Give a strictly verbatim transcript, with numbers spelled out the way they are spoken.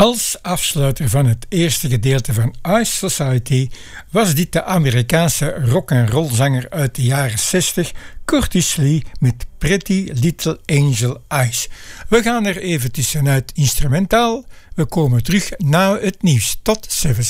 Als afsluiter van het eerste gedeelte van Ice Society was dit de Amerikaanse rock'n'roll-zanger uit de jaren zestig, Curtis Lee, met Pretty Little Angel Eyes. We gaan er even tussenuit instrumentaal. We komen terug na het nieuws. Tot zeven.